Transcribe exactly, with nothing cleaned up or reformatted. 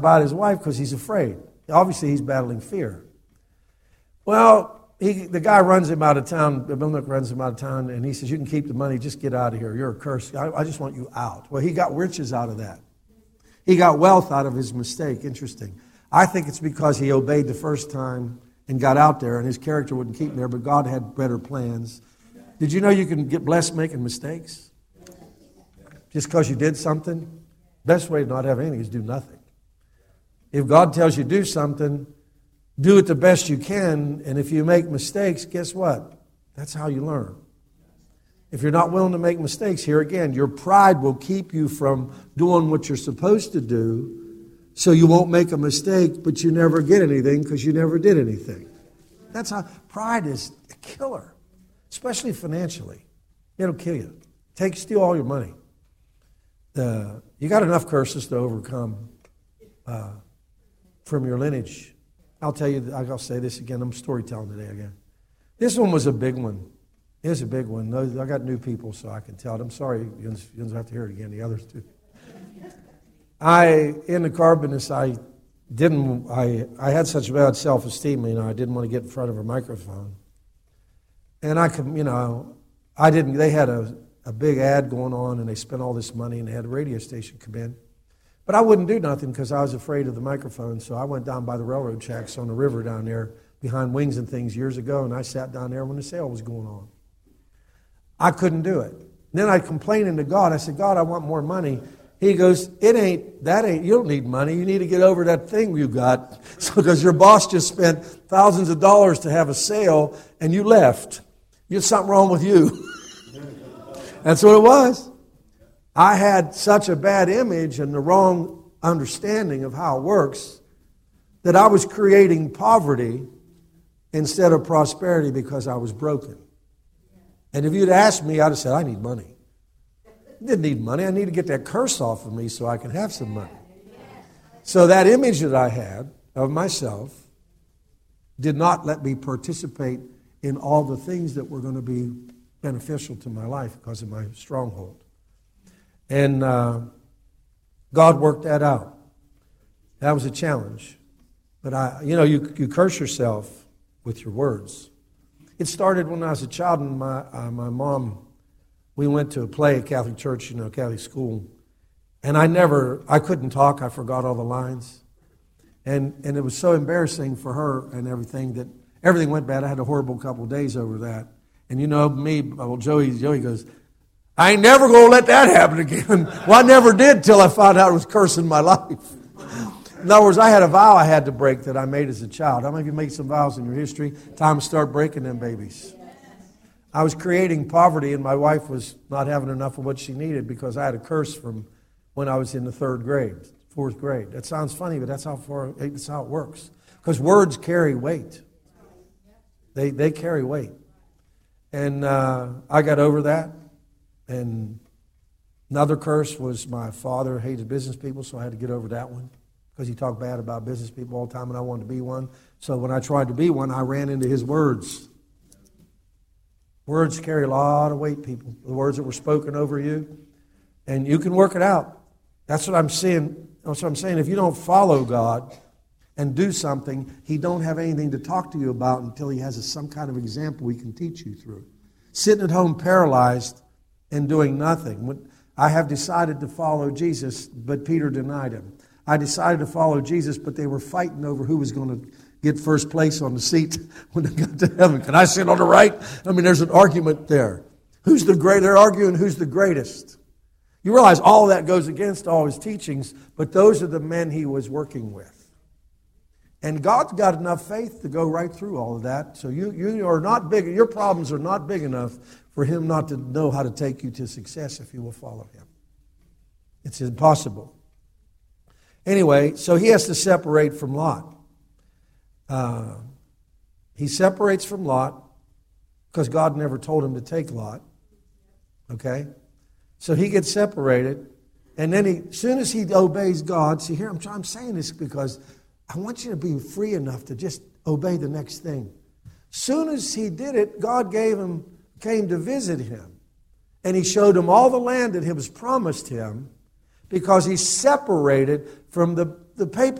about his wife because he's afraid. Obviously, he's battling fear. Well, he, the guy runs him out of town. Abimelech runs him out of town, and he says, you can keep the money. Just get out of here. You're a curse. I, I just want you out. Well, he got riches out of that. He got wealth out of his mistake. Interesting. I think it's because he obeyed the first time and got out there, and his character wouldn't keep him there, but God had better plans. Did you know you can get blessed making mistakes? Just because you did something? Best way to not have anything is do nothing. If God tells you to do something, do it the best you can, and if you make mistakes, guess what? That's how you learn. If you're not willing to make mistakes, here again, your pride will keep you from doing what you're supposed to do, so you won't make a mistake, but you never get anything because you never did anything. That's how pride is a killer, especially financially. It'll kill you. Take, steal all your money. Uh, you got enough curses to overcome uh, from your lineage. I'll tell you, I'll say this again. I'm storytelling today again. This one was a big one. It was a big one. I got new people, so I can tell it. I'm sorry, you don't have to hear it again. The others do. I, in the car business, I didn't, I, I had such bad self-esteem, you know, I didn't want to get in front of a microphone. And I could, you know, I didn't, they had a, a big ad going on, and they spent all this money, and they had a radio station come in. But I wouldn't do nothing because I was afraid of the microphone, so I went down by the railroad tracks on the river down there behind Wings and Things years ago, and I sat down there when the sale was going on. I couldn't do it. Then I complained to God. I said, God, I want more money. He goes, it ain't, that ain't, you don't need money. You need to get over that thing you got. So, because your boss just spent thousands of dollars to have a sale and you left. There's something wrong with you. That's what it was. I had such a bad image and the wrong understanding of how it works that I was creating poverty instead of prosperity because I was broken. And if you'd asked me, I'd have said, I need money. I didn't need money. I need to get that curse off of me so I can have some money. So that image that I had of myself did not let me participate in all the things that were going to be beneficial to my life because of my stronghold. And uh, God worked that out. That was a challenge. But, I, you know, you, you curse yourself with your words. It started when I was a child, and my, uh, my mom, we went to a play at Catholic church, you know, Catholic school. And I never, I couldn't talk. I forgot all the lines. And and it was so embarrassing for her and everything that everything went bad. I had a horrible couple of days over that. And you know, me, well, Joey, Joey goes, I ain't never going to let that happen again. Well, I never did till I found out it was cursing my life. In other words, I had a vow I had to break that I made as a child. How many of you make some vows in your history? Time to start breaking them babies. I was creating poverty, and my wife was not having enough of what she needed because I had a curse from when I was in the third grade, fourth grade. That sounds funny, but that's how far, that's how it works. Because words carry weight. They they carry weight. And uh, I got over that. And another curse was my father hated business people, so I had to get over that one. Because he talked bad about business people all the time, and I wanted to be one. So when I tried to be one, I ran into his words. Words carry a lot of weight, people. The words that were spoken over you. And you can work it out. That's what I'm saying. That's what I'm saying. If you don't follow God and do something, He don't have anything to talk to you about until He has a, some kind of example He can teach you through. Sitting at home paralyzed and doing nothing. When I have decided to follow Jesus, but Peter denied Him. I decided to follow Jesus, but they were fighting over who was going to get first place on the seat when they got to heaven. Can I sit on the right? I mean, there's an argument there. Who's the great? They're arguing who's the greatest. You realize all of that goes against all His teachings, but those are the men He was working with. And God's got enough faith to go right through all of that. So you, you are not big, your problems are not big enough for Him not to know how to take you to success if you will follow Him. It's impossible. Anyway, so he has to separate from Lot. Uh, he separates from Lot because God never told him to take Lot. Okay? So he gets separated. And then he, as soon as he obeys God, see here, I'm, trying, I'm saying this because I want you to be free enough to just obey the next thing. Soon as he did it, God gave him, came to visit him. And He showed him all the land that He was promised him, because he separated from the, the paper